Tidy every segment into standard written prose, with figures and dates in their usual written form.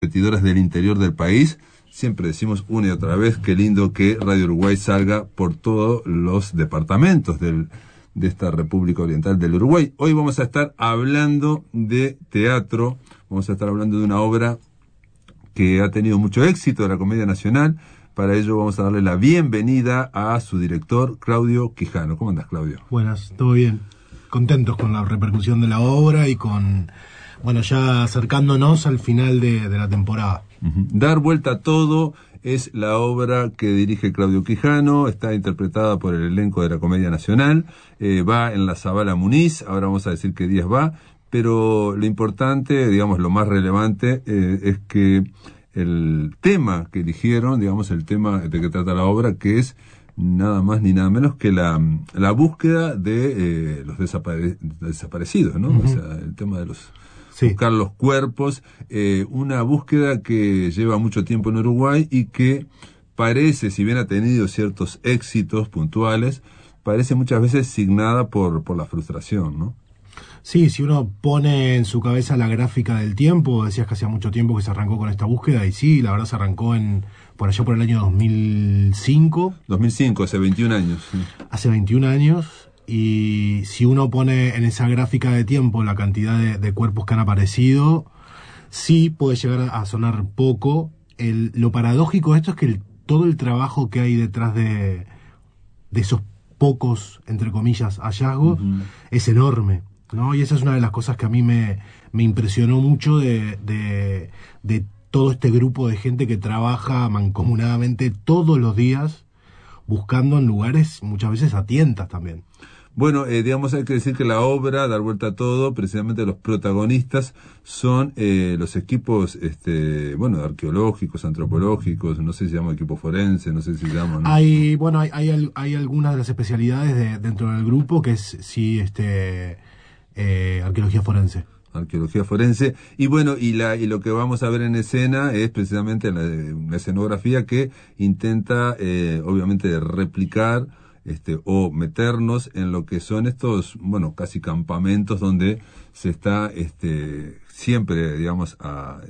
competidoras del interior del país. Siempre decimos una y otra vez qué lindo que Radio Uruguay salga por todos los departamentos de esta República Oriental del Uruguay. Hoy vamos a estar hablando de teatro, vamos a estar hablando de una obra que ha tenido mucho éxito de la Comedia Nacional. Para ello vamos a darle la bienvenida a su director, Claudio Quijano. ¿Cómo andás, Claudio? Buenas, todo bien. Contentos con la repercusión de la obra y con, ya acercándonos al final de la temporada. Dar vuelta a todo es la obra que dirige Claudio Quijano, está interpretada por el elenco de la Comedia Nacional, va en la Zabala Muniz, ahora vamos a decir qué días va, pero lo importante, digamos, lo más relevante es que el tema que eligieron, digamos, el tema de que trata la obra, que es nada más ni nada menos que la búsqueda de los desaparecidos, ¿no? O sea, el tema de los buscar los cuerpos, una búsqueda que lleva mucho tiempo en Uruguay y que parece, si bien ha tenido ciertos éxitos puntuales, parece muchas veces signada por la frustración, ¿no? Sí, si uno pone en su cabeza la gráfica del tiempo, decías que hacía mucho tiempo que se arrancó con esta búsqueda, y sí, la verdad se arrancó por allá por el año 2005. 2005, hace 21 años. Sí. Hace 21 años, y si uno pone en esa gráfica de tiempo la cantidad de cuerpos que han aparecido, sí puede llegar a sonar poco. Lo paradójico de esto es que todo el trabajo que hay detrás de esos pocos, entre comillas, hallazgos, es enorme, ¿no? Y esa es una de las cosas que a mí me impresionó mucho de todo este grupo de gente que trabaja mancomunadamente todos los días buscando en lugares muchas veces a tientas también. Bueno, digamos, hay que decir que la obra, Dar vuelta a todo, precisamente los protagonistas son los equipos, arqueológicos, antropológicos, no sé si se llama equipo forense, no sé si se llama, ¿no? Hay algunas de las especialidades dentro del grupo que es, sí, arqueología forense. Arqueología forense, y bueno, y lo que vamos a ver en escena es precisamente una escenografía que intenta, obviamente, replicar, o meternos en lo que son estos, casi campamentos donde se está, siempre, digamos, a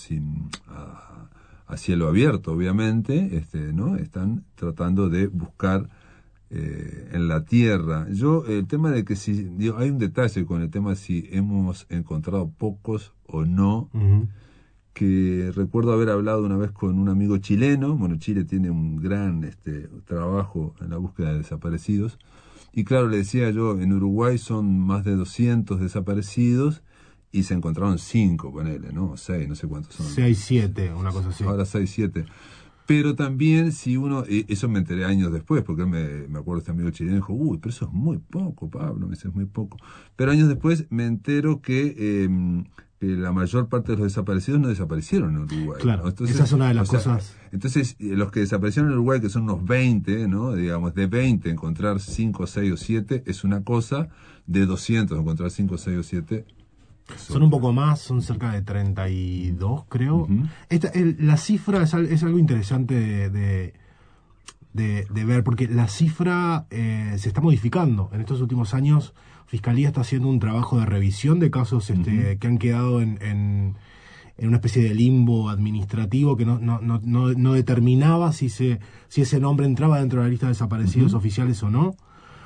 cielo abierto, obviamente, ¿no? Están tratando de buscar en la tierra. El tema de que hay un detalle con el tema de si hemos encontrado pocos o no, que recuerdo haber hablado una vez con un amigo chileno. Bueno, Chile tiene un gran trabajo en la búsqueda de desaparecidos, y claro, le decía yo, en Uruguay son más de 200 desaparecidos y se encontraron 5, ponele, ¿no? 6, no sé cuántos son. 6, 7, una cosa así. Ahora 6, 7. Pero también si uno, eso me enteré años después, porque me acuerdo, este amigo chileno dijo, pero eso es muy poco, Pablo, me dice, es muy poco. Pero años después me entero que la mayor parte de los desaparecidos no desaparecieron en Uruguay, claro, ¿no? Entonces, esa es una de las cosas. Entonces, los que desaparecieron en Uruguay, que son unos 20, ¿no? Digamos, de 20 encontrar 5, 6 o 7 es una cosa, de 200 encontrar 5, 6 o 7... Son un poco más, son cerca de 32, creo. La cifra es algo interesante de ver, porque la cifra se está modificando. En estos últimos años, Fiscalía está haciendo un trabajo de revisión de casos que han quedado en una especie de limbo administrativo que no determinaba si ese nombre entraba dentro de la lista de desaparecidos oficiales o no.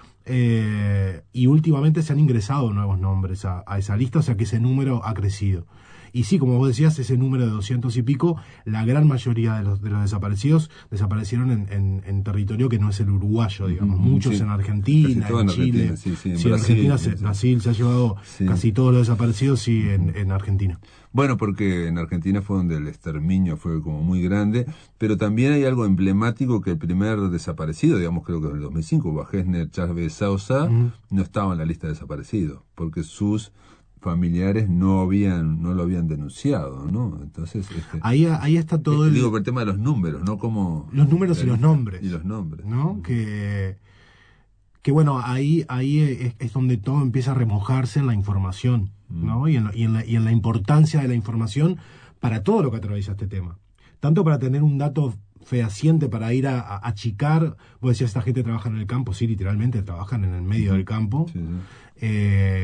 Y últimamente se han ingresado nuevos nombres a esa lista, o sea que ese número ha crecido. Y sí, como vos decías, ese número de 200 y pico, la gran mayoría de los desaparecidos desaparecieron en territorio que no es el uruguayo, digamos. Muchos en Argentina, en Chile. En Argentina, Brasil se ha llevado casi todos los desaparecidos, en Argentina. Bueno, porque en Argentina fue donde el exterminio fue como muy grande, pero también hay algo emblemático, que el primer desaparecido, digamos, creo que en el 2005, Wagner Chávez Sousa, no estaba en la lista de desaparecidos, porque sus familiares no lo habían denunciado, ¿no? Entonces, ahí está todo digo, por el tema de los números, ¿no? Como los números y los nombres. Y los nombres. ¿No? Que bueno, ahí es donde todo empieza a remojarse en la información, ¿no? Y en la importancia de la información para todo lo que atraviesa este tema. Tanto para tener un dato fehaciente para ir a achicar. Vos decías, esta gente trabaja en el campo, sí, literalmente trabajan en el medio del campo.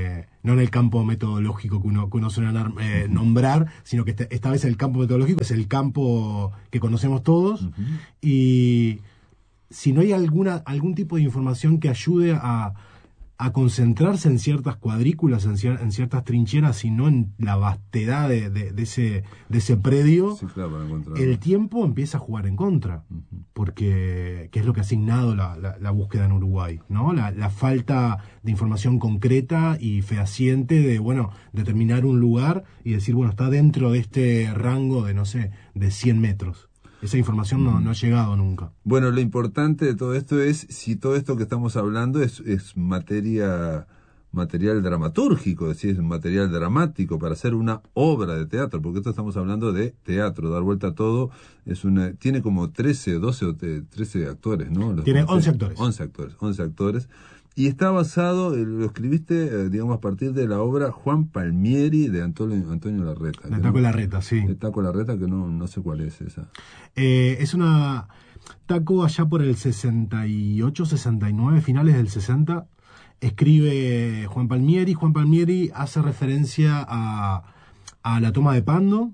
no en el campo metodológico que uno suele nombrar, sino que esta vez el campo metodológico es el campo que conocemos todos, y si no hay algún tipo de información que ayude a concentrarse en ciertas cuadrículas, en ciertas trincheras, y no en la vastedad de ese predio, sí, claro, para encontrarlo. El tiempo empieza a jugar en contra, porque que es lo que ha asignado la búsqueda en Uruguay, ¿no? La falta de información concreta y fehaciente de, bueno, determinar un lugar y decir, bueno, está dentro de este rango de, no sé, de 100 metros. Esa información no ha llegado nunca. Bueno, lo importante de todo esto es si todo esto que estamos hablando es material dramatúrgico, es decir, es material dramático para hacer una obra de teatro, porque esto estamos hablando de teatro, dar vuelta a todo, tiene como 13 actores, ¿no? Tiene 11 actores. 11 actores. Y está basado, lo escribiste, digamos, a partir de la obra Juan Palmieri de Antonio Larreta. De Taco Larreta, sí. De Taco Larreta, que no sé cuál es esa. Es una... Taco allá por el 68, 69, finales del 60, escribe Juan Palmieri. Juan Palmieri hace referencia a la toma de Pando.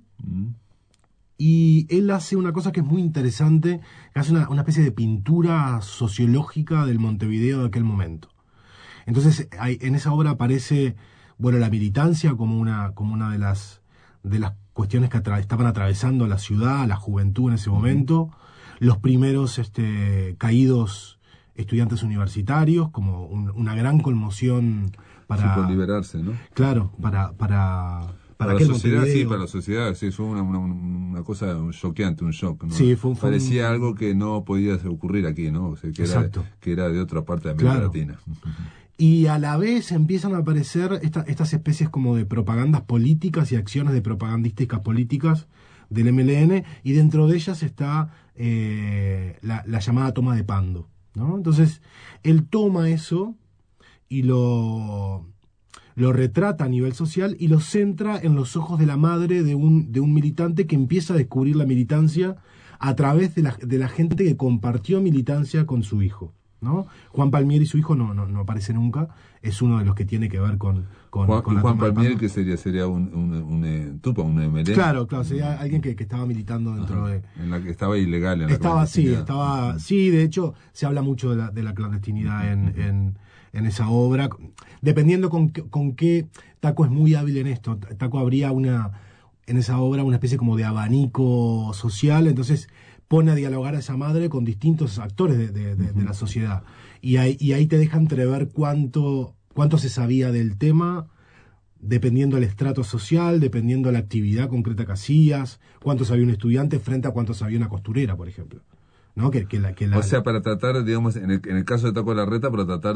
Y él hace una cosa que es muy interesante, que hace una especie de pintura sociológica del Montevideo de aquel momento. Entonces, en esa obra aparece, bueno, la militancia como una de las cuestiones que estaban atravesando la ciudad, la juventud en ese momento, los primeros caídos estudiantes universitarios, como una gran conmoción para... Sí, por liberarse, ¿no? Claro, para la sociedad, sí, para la sociedad, sí, fue una cosa choqueante, un shock, ¿no? Sí, parecía algo que no podía ocurrir aquí, ¿no? O sea, que era de otra parte de América Latina. Y a la vez empiezan a aparecer estas especies como de propagandas políticas y acciones de propagandísticas políticas del MLN, y dentro de ellas está la llamada toma de Pando, ¿no? Entonces, él toma eso y lo retrata a nivel social y lo centra en los ojos de la madre de un militante que empieza a descubrir la militancia a través de la gente que compartió militancia con su hijo, ¿no? Juan Palmieri y su hijo no aparece nunca, es uno de los que tiene que ver con Juan Palmieri, que sería un tupa, un MLN. Claro, sería alguien que estaba militando dentro de... En la que estaba ilegal. Sí, de hecho, se habla mucho de la clandestinidad en esa obra, dependiendo con qué. Taco es muy hábil en esto. Taco habría en esa obra una especie como de abanico social, entonces pone a dialogar a esa madre con distintos actores de la sociedad, y ahí te deja entrever cuánto se sabía del tema, dependiendo del estrato social, dependiendo de la actividad concreta que hacías, cuánto sabía un estudiante frente a cuánto sabía una costurera, por ejemplo, ¿no? O sea, para tratar, digamos, en el caso de Taco Larreta, para tratar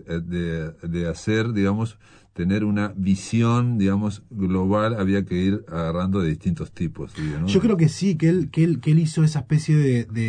de hacer, digamos, tener una visión, digamos, global, había que ir agarrando de distintos tipos, ¿no? Yo creo que sí, que él hizo esa especie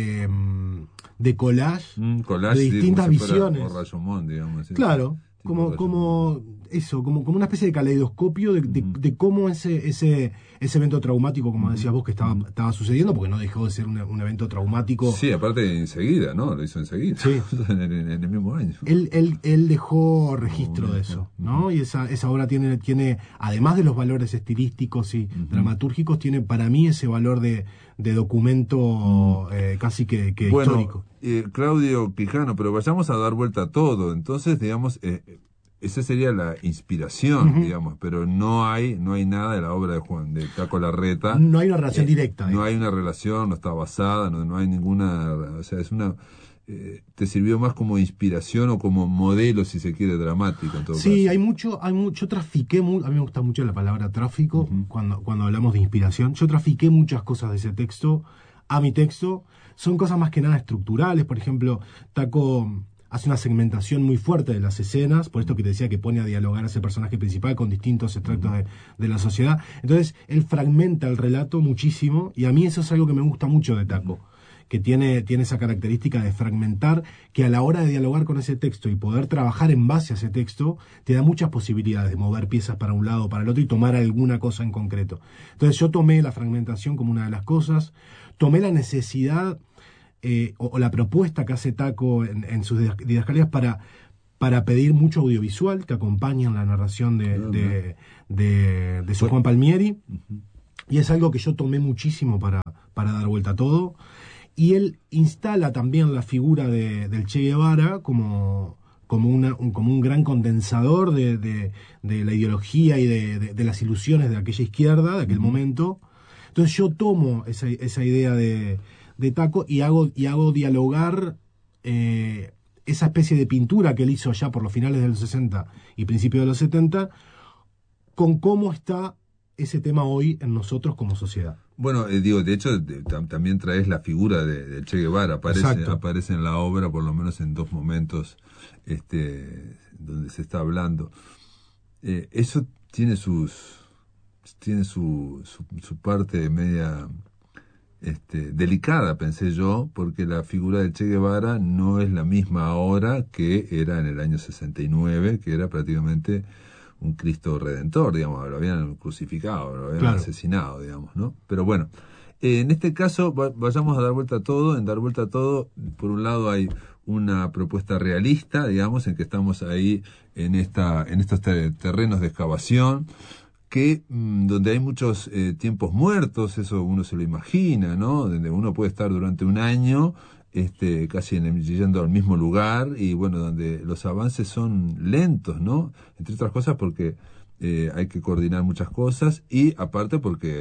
de collage, de distintas visiones. O Rashomon, digamos. Claro, como una especie de caleidoscopio de cómo ese evento traumático, como decías vos, que estaba sucediendo, porque no dejó de ser un evento traumático. Sí, aparte enseguida, ¿no? Lo hizo enseguida. Sí. en el mismo año. Él dejó registro de eso, ¿no? Y esa obra tiene, además de los valores estilísticos y dramatúrgicos, tiene para mí ese valor de documento casi que histórico. Claudio Quijano, pero vayamos a dar vuelta a todo. Entonces, digamos, esa sería la inspiración, digamos, pero no hay nada de la obra de Taco Larreta. No hay una relación directa. No hay una relación, no está basada, no hay ninguna, o sea, es una... te sirvió más como inspiración o como modelo, si se quiere, dramático en todo caso. Sí, hay mucho, yo trafiqué, a mí me gusta mucho la palabra tráfico cuando hablamos de inspiración. Yo trafiqué muchas cosas de ese texto a mi texto. Son cosas más que nada estructurales. Por ejemplo, Taco hace una segmentación muy fuerte de las escenas, por esto que te decía que pone a dialogar a ese personaje principal con distintos extractos de la sociedad. Entonces, él fragmenta el relato muchísimo, y a mí eso es algo que me gusta mucho de Taco, que tiene esa característica de fragmentar, que a la hora de dialogar con ese texto y poder trabajar en base a ese texto, te da muchas posibilidades de mover piezas para un lado o para el otro y tomar alguna cosa en concreto. Entonces yo tomé la fragmentación como una de las cosas, tomé la necesidad o la propuesta que hace Taco en sus didascalias para pedir mucho audiovisual que acompaña en la narración de su Juan Palmieri. Y es algo que yo tomé muchísimo para dar vuelta a todo. Y él instala también la figura del Che Guevara como un gran condensador de la ideología y de las ilusiones de aquella izquierda, de aquel momento. Entonces yo tomo esa idea de Taco y hago dialogar esa especie de pintura que él hizo allá por los finales de los 60 y principios de los 70 con cómo está ese tema hoy en nosotros como sociedad. Bueno, de hecho, también traes la figura de Che Guevara, aparece en la obra, por lo menos en 2 momentos donde se está hablando. Eso tiene su parte media delicada, pensé yo, porque la figura de Che Guevara no es la misma ahora que era en el año 69, que era prácticamente un Cristo Redentor, digamos, lo habían crucificado, lo habían asesinado, digamos, ¿no? Pero bueno, en este caso vayamos a dar vuelta a todo. En dar vuelta a todo, por un lado hay una propuesta realista, digamos, en que estamos ahí en estos terrenos de excavación, donde hay muchos tiempos muertos, eso uno se lo imagina, ¿no? Donde uno puede estar durante un año casi yendo al mismo lugar, y bueno, donde los avances son lentos, ¿no? Entre otras cosas porque hay que coordinar muchas cosas, y aparte porque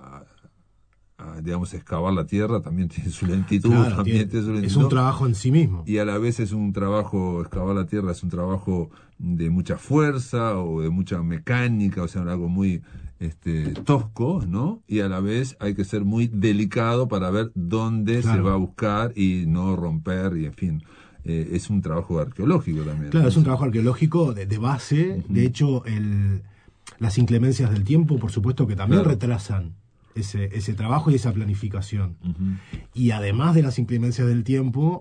digamos, excavar la tierra también tiene su lentitud, claro, es un trabajo en sí mismo. Y a la vez es un trabajo, excavar la tierra es un trabajo de mucha fuerza o de mucha mecánica, o sea, algo muy tosco, ¿no? Y a la vez hay que ser muy delicado para ver dónde se va a buscar y no romper, y en fin, es un trabajo arqueológico también. Claro, es un trabajo arqueológico de base. De hecho, las inclemencias del tiempo, por supuesto que también retrasan ese trabajo y esa planificación. Y además de las inclemencias del tiempo,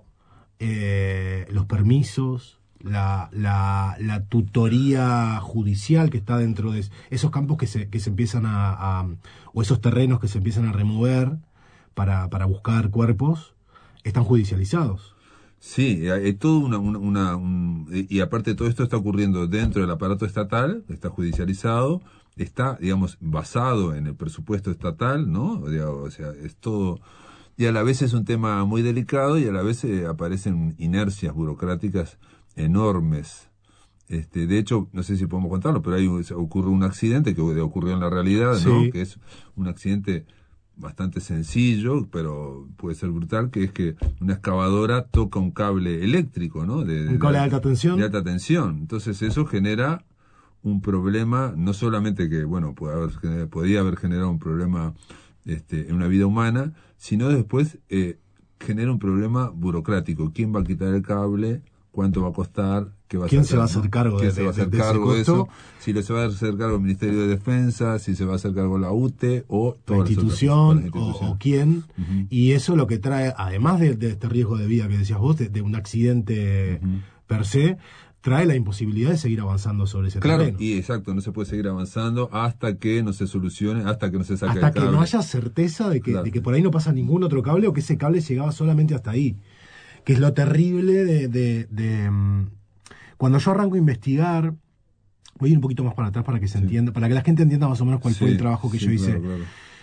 los permisos, la tutoría judicial que está dentro de esos campos que se empiezan o esos terrenos que se empiezan a remover para buscar cuerpos, están judicializados. Sí, hay todo y aparte todo esto está ocurriendo dentro del aparato estatal, está judicializado, está, digamos, basado en el presupuesto estatal, ¿no? O sea, es todo, y a la vez es un tema muy delicado, y a la vez aparecen inercias burocráticas enormes. De hecho, no sé si podemos contarlo, pero ahí ocurre un accidente que ocurrió en la realidad, ¿no? Sí. Que es un accidente bastante sencillo, pero puede ser brutal, que es que una excavadora toca un cable eléctrico, ¿no? Un cable de alta tensión. De alta tensión. Entonces eso genera un problema, no solamente que, bueno, podía haber generado un problema en una vida humana, sino después genera un problema burocrático. ¿Quién va a quitar el cable? ¿Cuánto va a costar? ¿Quién se va a hacer cargo de eso? Si se va a hacer cargo el Ministerio de Defensa, si se va a hacer cargo la UTE o la institución, o quién. Y eso lo que trae, además de este riesgo de vida que decías vos, de un accidente per se, trae la imposibilidad de seguir avanzando sobre ese terreno. Claro, y exacto, no se puede seguir avanzando hasta que no se solucione, hasta que no se saque el cable. Hasta que no haya certeza de que por ahí no pasa ningún otro cable, o que ese cable llegaba solamente hasta ahí. Que es lo terrible de cuando yo arranco a investigar. Voy a ir un poquito más para atrás para que se entienda, para que la gente entienda más o menos cuál fue el trabajo que yo hice. Claro.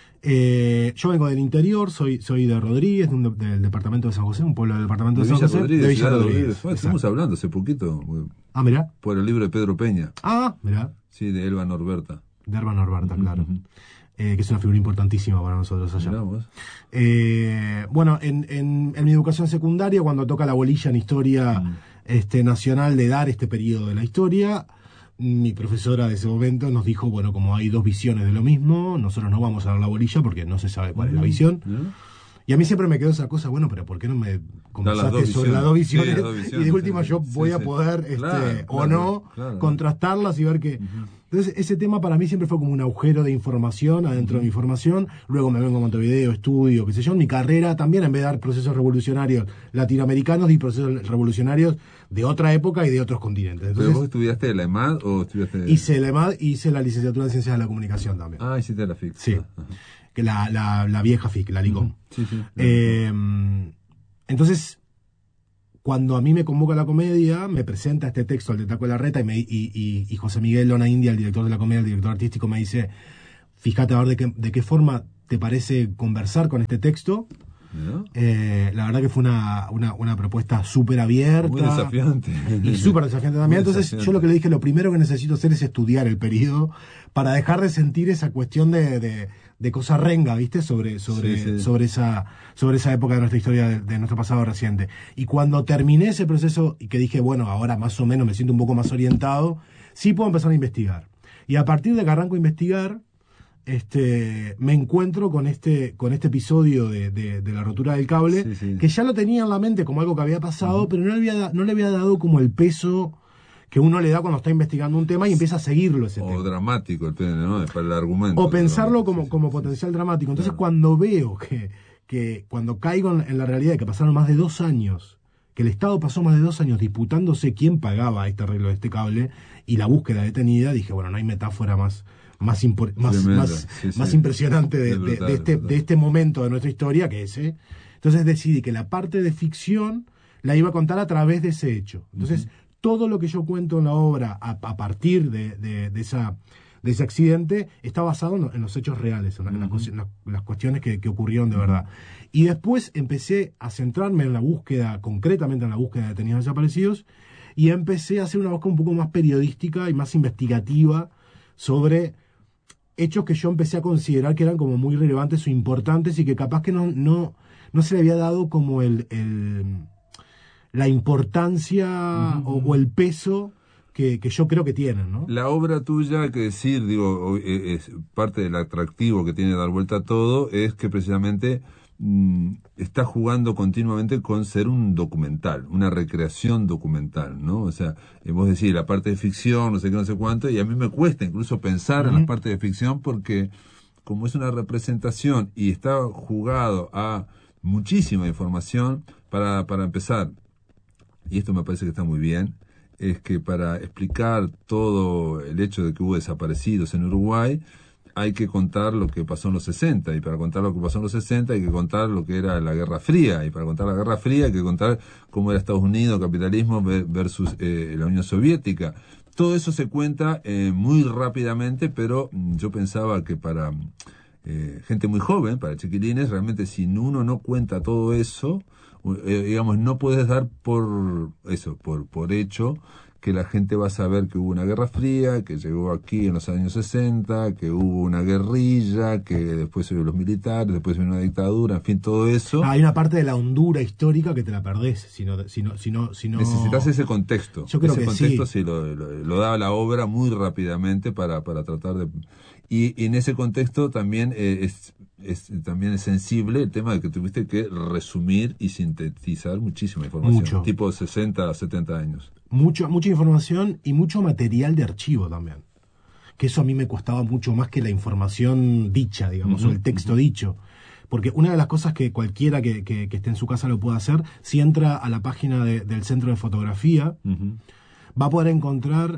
Yo vengo del interior, soy de Rodríguez, del departamento de San José, un pueblo del departamento de San José, de Villa Rodríguez. Estamos hablando hace poquito. Mirá. Por el libro de Pedro Peña. Mirá. Sí, de Elba Norberta. De Elba Norberta, claro. Que es una figura importantísima para nosotros allá. Bueno, en mi educación secundaria, cuando toca la bolilla en historia nacional de dar este periodo de la historia, mi profesora de ese momento nos dijo, bueno, como hay 2 visiones de lo mismo, nosotros no vamos a dar la bolilla porque no se sabe cuál es la visión. Y a mí siempre me quedó esa cosa, bueno, pero ¿por qué no me conversaste sobre las 2 visiones? Y de última yo voy a poder, contrastarlas y ver que... Entonces, ese tema para mí siempre fue como un agujero de información adentro de mi formación. Luego me vengo a Montevideo, estudio, qué sé yo. En mi carrera también, en vez de dar procesos revolucionarios latinoamericanos, di procesos revolucionarios de otra época y de otros continentes. Entonces, ¿pero vos estudiaste la EMAD o estudiaste...? Hice la EMAD y hice la licenciatura en Ciencias de la Comunicación también. Hiciste la FIC. Sí. Que la vieja FIC, la LICOM. Sí. Entonces, cuando a mí me convoca la comedia, me presenta este texto al de Taco Larreta y José Miguel Lona India, el director de la comedia, el director artístico, me dice, fíjate a ver de qué forma te parece conversar con este texto. ¿No? La verdad que fue una propuesta súper abierta. Muy desafiante. Y súper desafiante también. Muy Entonces desafiante. yo lo que le dije, lo primero que necesito hacer es estudiar el periodo para dejar de sentir esa cuestión de cosa renga, ¿viste? Sobre esa época de nuestra historia, de nuestro pasado reciente. Y cuando terminé ese proceso y que dije, bueno, ahora más o menos me siento un poco más orientado, sí puedo empezar a investigar. Y a partir de que arranco a investigar, me encuentro con este episodio de la rotura del cable, que ya lo tenía en la mente como algo que había pasado, pero no le había dado como el peso que uno le da cuando está investigando un tema y empieza a seguirlo ese tema. O dramático, ¿no? Para el argumento. O pensarlo como potencial dramático. Entonces, claro, cuando veo que cuando caigo en la realidad de que pasaron más de 2 años, que el Estado pasó más de 2 años disputándose quién pagaba este arreglo de este cable y la búsqueda detenida, dije, bueno, no hay metáfora más impresionante de este momento de nuestra historia que ese. Entonces decidí que la parte de ficción la iba a contar a través de ese hecho. Entonces, todo lo que yo cuento en la obra a partir de ese accidente está basado en los hechos reales, en las cuestiones que ocurrieron de verdad. Y después empecé a centrarme en la búsqueda, concretamente en la búsqueda de detenidos desaparecidos, y empecé a hacer una búsqueda un poco más periodística y más investigativa sobre hechos que yo empecé a considerar que eran como muy relevantes o importantes y que capaz que no se le había dado como la importancia o el peso que yo creo que tienen, ¿no? La obra tuya, hay que decir, es parte del atractivo que tiene Dar Vuelta a Todo, es que precisamente está jugando continuamente con ser un documental, una recreación documental, ¿no? O sea, vos decís, la parte de ficción, no sé qué, no sé cuánto, y a mí me cuesta incluso pensar en las partes de ficción porque como es una representación y está jugado a muchísima información, para empezar, y esto me parece que está muy bien, es que para explicar todo el hecho de que hubo desaparecidos en Uruguay, hay que contar lo que pasó en los 60, y para contar lo que pasó en los 60 hay que contar lo que era la Guerra Fría, y para contar la Guerra Fría hay que contar cómo era Estados Unidos, capitalismo versus la Unión Soviética. Todo eso se cuenta muy rápidamente, pero yo pensaba que para gente muy joven, para chiquilines, realmente si uno no cuenta todo eso, digamos, no puedes dar por hecho que la gente va a saber que hubo una Guerra Fría, que llegó aquí en los años 60, que hubo una guerrilla, que después hubo los militares, después hubo una dictadura, en fin, todo eso. Hay una parte de la hondura histórica que te la perdés si no. Necesitas ese contexto. Yo creo ese que contexto sí. Lo da la obra muy rápidamente para tratar de. Y en ese contexto también también es sensible el tema de que tuviste que resumir y sintetizar muchísima información. Mucho. Tipo 60 a 70 años. Mucha información y mucho material de archivo también. Que eso a mí me costaba mucho más que la información dicha, digamos, o el texto dicho. Porque una de las cosas que cualquiera que esté en su casa lo puede hacer, si entra a la página del Centro de Fotografía, va a poder encontrar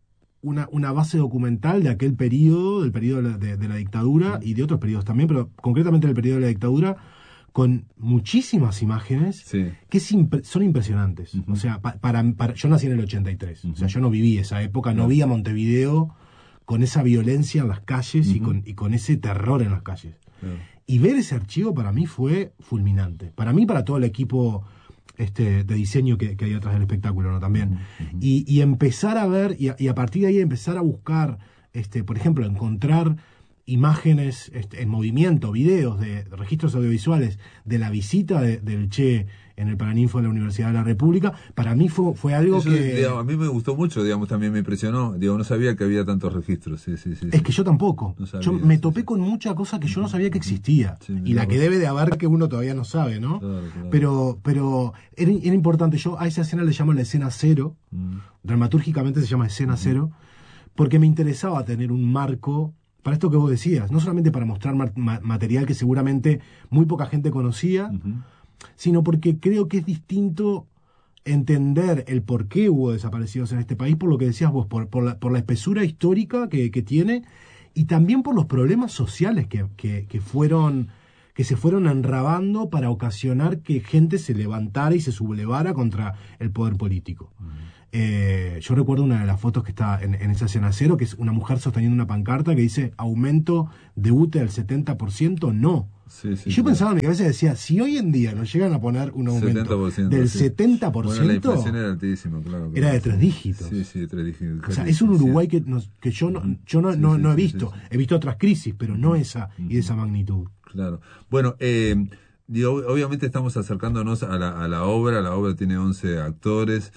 una base documental de aquel periodo, del periodo de la dictadura y de otros periodos también, pero concretamente del periodo de la dictadura, con muchísimas imágenes que son impresionantes. O sea, yo nací en el 83, o sea, yo no viví esa época, no vi a Montevideo con esa violencia en las calles y con ese terror en las calles. Y ver ese archivo para mí fue fulminante. Para mí, para todo el equipo de diseño que hay atrás del espectáculo, ¿no? También. Y empezar a ver, y a partir de ahí empezar a buscar, por ejemplo, encontrar imágenes en movimiento, videos de registros audiovisuales de la visita del Che en el Paraninfo de la Universidad de la República, para mí fue algo eso, que... Digamos, a mí me gustó mucho, digamos, también me impresionó. No sabía que había tantos registros. Es que yo tampoco. No sabía, yo me topé con mucha cosa que yo no sabía que existía. Y la que debe de haber que uno todavía no sabe, ¿no? Claro. Pero era importante. Yo a esa escena le llamo la escena cero. Dramatúrgicamente se llama escena cero. Porque me interesaba tener un marco para esto que vos decías, no solamente para mostrar material que seguramente muy poca gente conocía, sino porque creo que es distinto entender el por qué hubo desaparecidos en este país, por lo que decías vos, por la espesura histórica que tiene, y también por los problemas sociales que fueron que se fueron enrabando para ocasionar que gente se levantara y se sublevara contra el poder político. Yo recuerdo una de las fotos que está en esa escena cero, que es una mujer sosteniendo una pancarta que dice aumento de UTE al 70%, no. Sí, sí, y yo pensaba en mi cabeza y decía, si hoy en día nos llegan a poner un aumento 70%, del sí. 70%, Bueno, la inflación era altísima, claro. era de 3 dígitos. Sí, sí, 3 dígitos. O sea, es un Uruguay que yo no he visto. Sí. He visto otras crisis, pero no esa y de esa magnitud. Claro. Bueno, obviamente estamos acercándonos a la obra. La obra tiene 11 actores.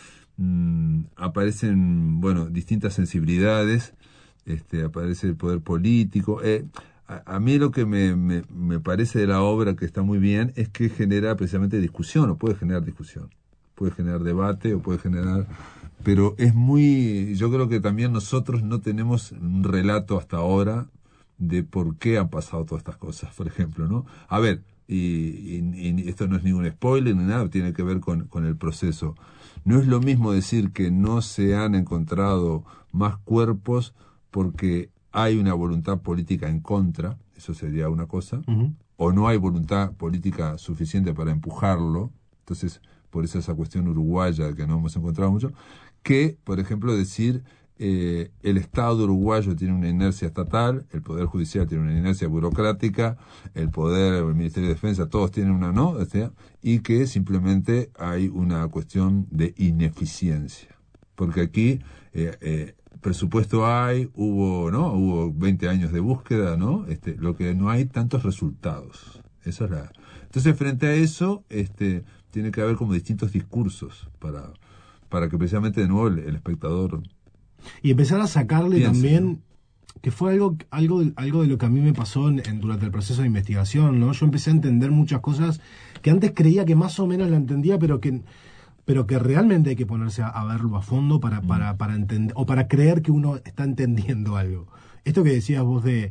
Aparecen, bueno, distintas sensibilidades. Aparece el poder político. A mí lo que me parece de la obra que está muy bien es que genera precisamente discusión, o puede generar discusión. Puede generar debate o puede generar... Pero es muy... Yo creo que también nosotros no tenemos un relato hasta ahora de por qué han pasado todas estas cosas, por ejemplo, ¿no? A ver, y esto no es ningún spoiler ni nada, tiene que ver con el proceso. No es lo mismo decir que no se han encontrado más cuerpos porque hay una voluntad política en contra, eso sería una cosa, o no hay voluntad política suficiente para empujarlo, entonces por eso esa cuestión uruguaya que no hemos encontrado mucho, que, por ejemplo, decir el Estado uruguayo tiene una inercia estatal, el Poder Judicial tiene una inercia burocrática, el Ministerio de Defensa, todos tienen una y que simplemente hay una cuestión de ineficiencia. Porque aquí presupuesto hay, hubo 20 años de búsqueda, ¿no? Lo que no hay tantos resultados. Esa es la... Entonces, frente a eso, tiene que haber como distintos discursos para que precisamente de nuevo el espectador y empezar a sacarle piense, también, ¿no? Que fue algo de lo que a mí me pasó durante el proceso de investigación, ¿no? Yo empecé a entender muchas cosas que antes creía que más o menos la entendía, pero que realmente hay que ponerse a verlo a fondo para entender, o para creer que uno está entendiendo algo. Esto que decías vos de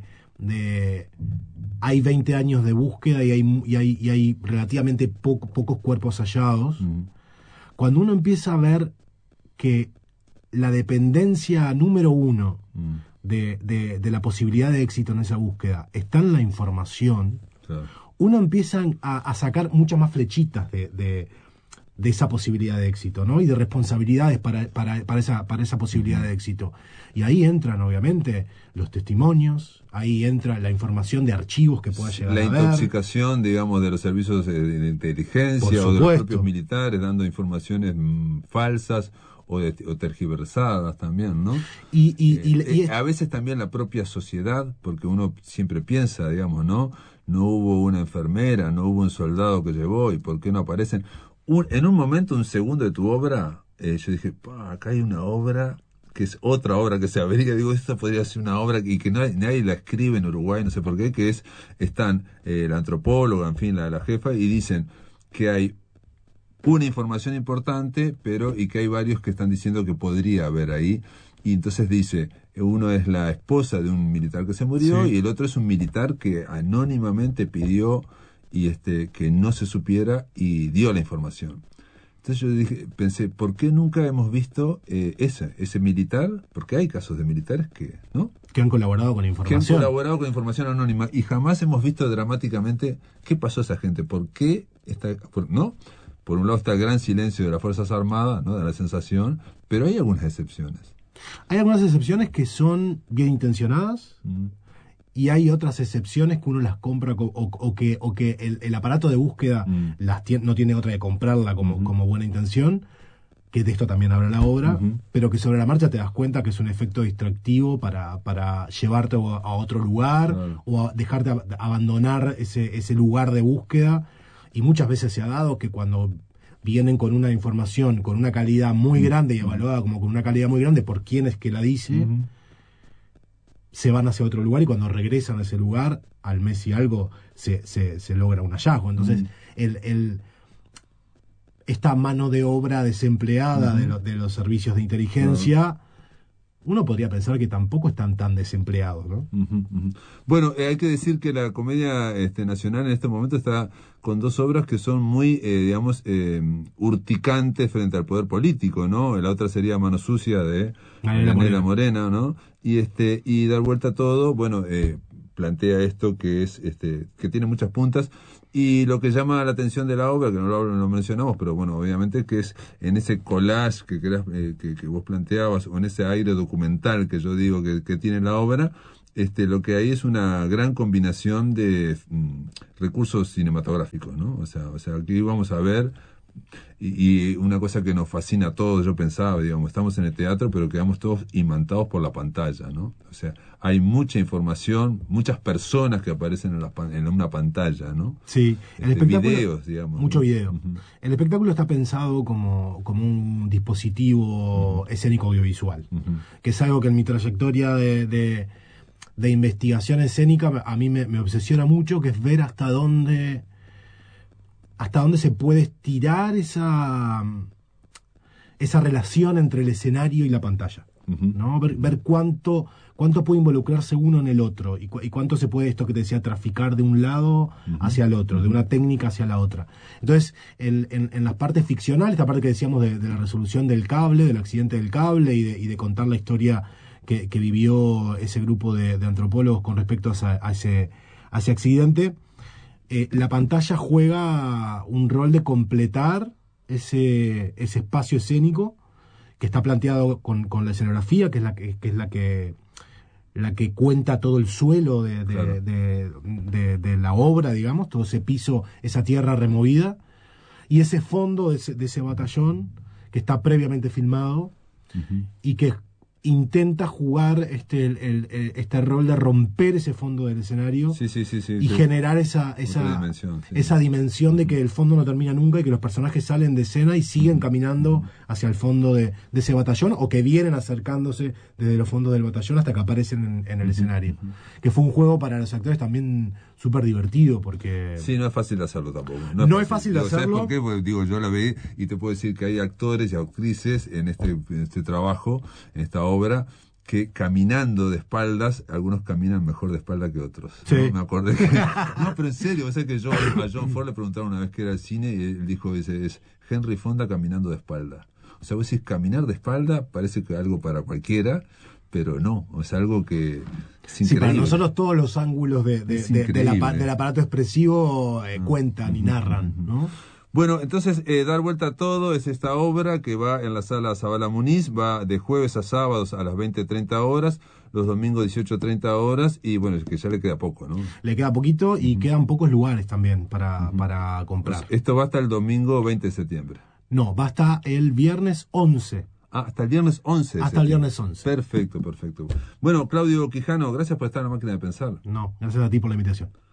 hay 20 años de búsqueda y hay relativamente pocos cuerpos hallados. Cuando uno empieza a ver que la dependencia número uno de la posibilidad de éxito en esa búsqueda está en la información, claro, uno empieza a sacar muchas más flechitas de esa posibilidad de éxito, ¿no? Y de responsabilidades para esa posibilidad de éxito. Y ahí entran, obviamente, los testimonios, ahí entra la información de archivos que pueda llegar a ver. La intoxicación, digamos, de los servicios de inteligencia o de los propios militares dando informaciones falsas o tergiversadas también, ¿no? Y a veces también la propia sociedad, porque uno siempre piensa, digamos, ¿no? No hubo una enfermera, no hubo un soldado que llevó, ¿y por qué no aparecen? En un momento, un segundo de tu obra, yo dije, acá hay una obra que es otra obra que se averigua. Digo, esta podría ser una obra y que nadie la escribe en Uruguay, no sé por qué, están la antropóloga, en fin, la jefa, y dicen que hay una información importante, y que hay varios que están diciendo que podría haber ahí. Y entonces dice, uno es la esposa de un militar que se murió, sí, y el otro es un militar que anónimamente pidió que no se supiera y dio la información. Entonces yo pensé, ¿por qué nunca hemos visto ese militar? Porque hay casos de militares que han colaborado con información. Que han colaborado con información anónima y jamás hemos visto dramáticamente qué pasó a esa gente, por qué ¿no? Por un lado está el gran silencio de las Fuerzas Armadas, ¿no? Da la sensación, pero hay algunas excepciones. Hay algunas excepciones que son bien intencionadas, y hay otras excepciones que uno las compra o que el aparato de búsqueda no tiene otra que comprarla como buena intención, que de esto también habla la obra, pero que sobre la marcha te das cuenta que es un efecto distractivo para llevarte a otro lugar, claro, o a dejarte abandonar ese lugar de búsqueda. Y muchas veces se ha dado que cuando vienen con una información con una calidad muy grande y evaluada como con una calidad muy grande por quién es que la dice, se van hacia otro lugar, y cuando regresan a ese lugar, al mes y algo, se logra un hallazgo. Entonces, esta mano de obra desempleada de los servicios de inteligencia, uno podría pensar que tampoco están tan desempleados, ¿no? Bueno, hay que decir que la Comedia Nacional en este momento está con dos obras que son muy, urticantes frente al poder político, ¿no? La otra sería Mano Sucia de Daniela Morena, ¿no? Y dar vuelta a todo, bueno, plantea esto que es que tiene muchas puntas, y lo que llama la atención de la obra, que no lo mencionamos, pero bueno, obviamente que es en ese collage que vos planteabas, o en ese aire documental que yo digo que tiene la obra, lo que hay es una gran combinación de recursos cinematográficos, ¿no? O sea, aquí vamos a ver, y una cosa que nos fascina a todos, yo pensaba, digamos, estamos en el teatro, pero quedamos todos imantados por la pantalla, ¿no? O sea, hay mucha información, muchas personas que aparecen en una pantalla, ¿no? Sí, el espectáculo, videos, digamos. mucho ¿no? video. Uh-huh. El espectáculo está pensado como un dispositivo escénico audiovisual, que es algo que en mi trayectoria de investigación escénica a mí me obsesiona mucho, que es ver hasta dónde se puede estirar esa relación entre el escenario y la pantalla, ¿no? Ver cuánto puede involucrarse uno en el otro y cuánto se puede, esto que te decía, traficar de un lado hacia el otro, de una técnica hacia la otra. Entonces, en las partes ficcionales, esta parte que decíamos de la resolución del cable, del accidente del cable y de contar la historia que vivió ese grupo de antropólogos con respecto a ese accidente, la pantalla juega un rol de completar ese espacio escénico que está planteado con la escenografía, que es la que cuenta todo el suelo de la obra, digamos, todo ese piso, esa tierra removida, y ese fondo de ese batallón que está previamente filmado y que intenta jugar este rol de romper ese fondo del escenario y generar esa dimensión de que el fondo no termina nunca y que los personajes salen de escena y siguen caminando hacia el fondo de ese batallón, o que vienen acercándose desde los fondos del batallón hasta que aparecen en el escenario. Que fue un juego para los actores también súper divertido, porque... Sí, no es fácil de hacerlo tampoco. No es fácil de hacerlo. ¿Sabes por qué? Porque yo la vi y te puedo decir que hay actores y actrices en este trabajo, en esta obra, que caminando de espaldas, algunos caminan mejor de espalda que otros. Sí. ¿No? Me acordé que... No, pero en serio, o sea que a John Ford le preguntaron una vez que era al cine y él dijo, es Henry Fonda caminando de espalda. O sea, vos decís, caminar de espalda parece que algo para cualquiera, pero no, es algo que es increíble. Sí, para nosotros todos los ángulos del aparato expresivo cuentan y narran, ¿no? Bueno, entonces, Dar Vuelta a Todo es esta obra que va en la sala Zabala Muniz, va de jueves a sábados a las 20:30 horas, los domingos 18:30 horas, y bueno, es que ya le queda poco, ¿no? Le queda poquito y quedan pocos lugares también para comprar. Pues esto va hasta el domingo 20 de septiembre. No, va hasta el viernes 11. Ah, hasta el viernes 11. Hasta el viernes 11. Perfecto. Bueno, Claudio Quijano, gracias por estar en La Máquina de Pensar. No, gracias a ti por la invitación.